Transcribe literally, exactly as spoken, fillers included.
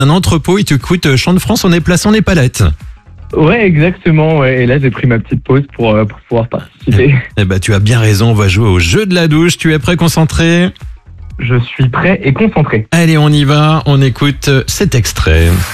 un entrepôt et tu écoutes Chant de France en déplaçant les palettes. Ouais, exactement. Ouais. Et là, j'ai pris ma petite pause pour, euh, pour pouvoir participer. Eh ben, tu as bien raison, on va jouer au jeu de la douche. Tu es prêt, concentré? Je suis prêt et concentré. Allez, on y va, on écoute cet extrait.